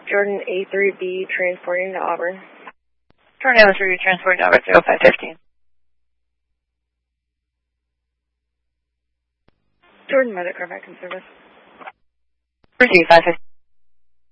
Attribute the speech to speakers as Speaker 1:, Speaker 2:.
Speaker 1: Jordan A3B transporting to Auburn.
Speaker 2: Jordan A3B transporting to Auburn 0515.
Speaker 1: Jordan Medic, car back in service.
Speaker 2: Proceed 515.